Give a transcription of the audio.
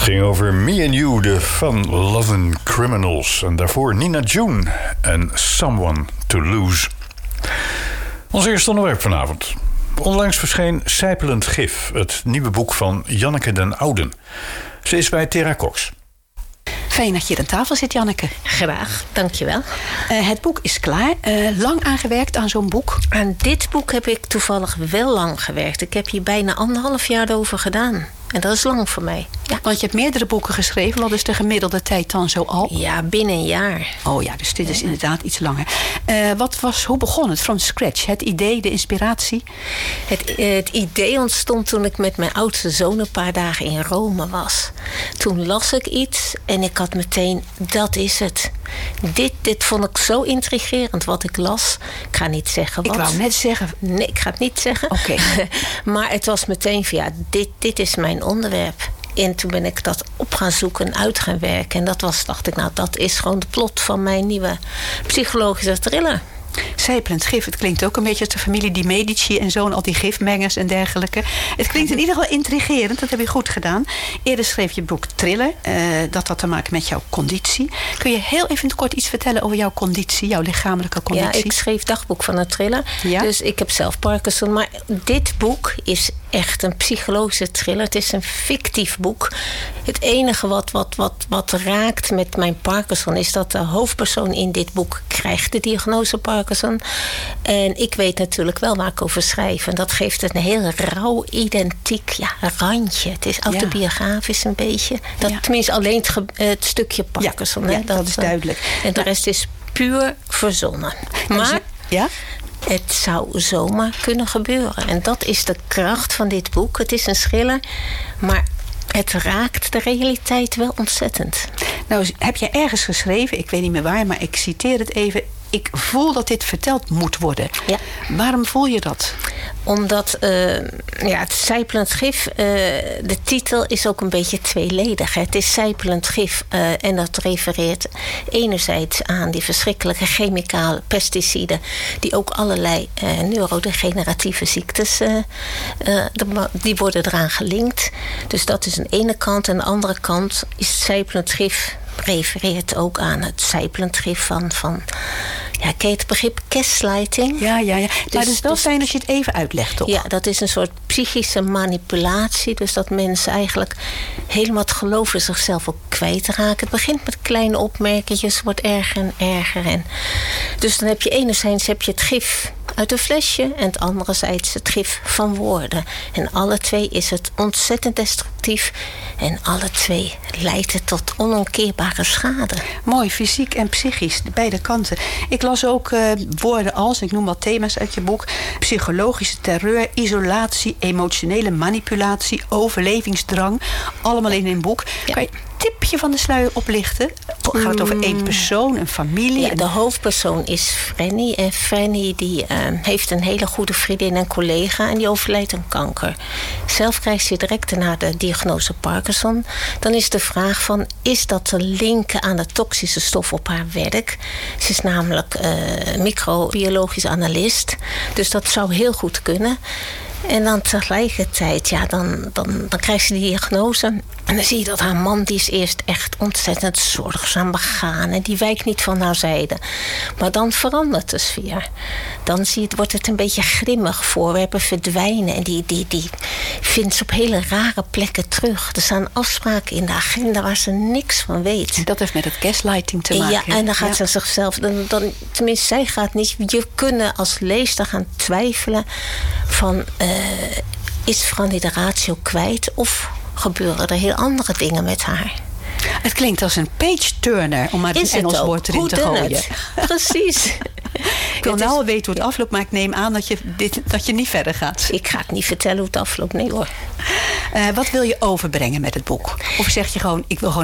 ging over Me and You, de Fun Lovin' Criminals. En daarvoor Nina June en Someone to Lose. Ons eerste onderwerp vanavond. Onlangs verscheen Sijpelend Gif, het nieuwe boek van Janneke den Ouden. Ze is bij Tera Cox. Fijn dat je aan tafel zit, Janneke. Graag, dankjewel. Het boek is klaar. Lang aangewerkt aan zo'n boek? Aan dit boek heb ik toevallig wel lang gewerkt. Ik heb hier bijna 1,5 jaar over gedaan. En dat is lang voor mij. Ja. Want je hebt meerdere boeken geschreven. Wat is de gemiddelde tijd dan zo al? Ja, binnen een jaar. Oh ja, dus dit is inderdaad iets langer. Hoe begon het? From scratch? Het idee, de inspiratie? Het idee ontstond toen ik met mijn oudste zoon een paar dagen in Rome was. Toen las ik iets en ik had meteen, dat is het. Dit vond ik zo intrigerend wat ik las. Ik ga niet zeggen wat. Ik wou net zeggen. Nee, ik ga het niet zeggen. Oké. Maar het was meteen van dit is mijn onderwerp. En toen ben ik dat op gaan zoeken en uit gaan werken. En dacht ik, dat is gewoon de plot van mijn nieuwe psychologische thriller. Sijpelend Gif, het klinkt ook een beetje als de familie Di Medici en zo en al die gifmengers en dergelijke. Het klinkt in ieder geval intrigerend, dat heb je goed gedaan. Eerder schreef je boek Thriller, dat had te maken met jouw conditie. Kun je heel even kort iets vertellen over jouw conditie, jouw lichamelijke conditie? Ja, ik schreef dagboek van een thriller, dus ik heb zelf Parkinson. Maar dit boek is echt een psychologische thriller. Het is een fictief boek. Het enige wat raakt met mijn Parkinson is dat de hoofdpersoon in dit boek krijgt de diagnose Parkinson. En ik weet natuurlijk wel waar ik over schrijf. En dat geeft het een heel rauw, identiek randje. Het is autobiografisch een beetje. Tenminste alleen het stukje Parkinson. Ja, dat is duidelijk. En de rest is puur verzonnen. Maar het zou zomaar kunnen gebeuren. En dat is de kracht van dit boek. Het is een thriller, maar het raakt de realiteit wel ontzettend. Nou, heb je ergens geschreven, ik weet niet meer waar, maar ik citeer het even. Ik voel dat dit verteld moet worden. Ja. Waarom voel je dat? Omdat het Sijpelend Gif, de titel is ook een beetje tweeledig. Het is Sijpelend Gif en dat refereert enerzijds aan die verschrikkelijke chemicale pesticiden die ook allerlei neurodegeneratieve ziektes, die worden eraan gelinkt. Dus dat is een ene kant. En de andere kant is Sijpelend Gif refereert ook aan het sijpelend gif van ken je het begrip gaslighting? Ja. Maar het is wel fijn als je het even uitlegt, toch? Ja, dat is een soort psychische manipulatie. Dus dat mensen eigenlijk helemaal het geloof in zichzelf ook kwijtraken. Het begint met kleine opmerkingen, wordt erger en erger. Dus dan heb je enerzijds het gif uit een flesje en het anderzijds het gif van woorden. En alle twee is het ontzettend destructief. En alle twee leidt het tot onomkeerbare schade. Mooi, fysiek en psychisch, beide kanten. Ik las ook woorden als, ik noem wat thema's uit je boek, psychologische terreur, isolatie, emotionele manipulatie, overlevingsdrang. Allemaal in een boek. Ja. Kan je een tipje van de sluier oplichten? Gaat het over één persoon, een familie? Ja, de hoofdpersoon is Franny. En Franny die heeft een hele goede vriendin en collega en die overlijdt aan kanker. Zelf krijgt ze direct daarna de diagnose Parkinson. Dan is de vraag van, is dat te linken aan de toxische stof op haar werk? Ze is namelijk microbiologisch analist. Dus dat zou heel goed kunnen. En dan tegelijkertijd, dan krijgt ze die diagnose. En dan zie je dat haar man, die is eerst echt ontzettend zorgzaam begaan. En die wijkt niet van haar zijde. Maar dan verandert de sfeer. Dan wordt het een beetje grimmig. Voorwerpen verdwijnen. En die vindt ze op hele rare plekken terug. Er staan afspraken in de agenda waar ze niks van weet. En dat heeft met het gaslighting te maken. Ja, en dan gaat ze zichzelf... tenminste, zij gaat niet... Je kunt als lezer gaan twijfelen van... is Franny de ratio kwijt of gebeuren er heel andere dingen met haar? Het klinkt als een page-turner, om maar een Engels woord erin te gooien. Precies. Ik wil nou al weten hoe het afloopt, maar ik neem aan dat je niet verder gaat. Ik ga het niet vertellen hoe het afloopt, nee hoor. Wat wil je overbrengen met het boek? Of zeg je gewoon, ik wil gewoon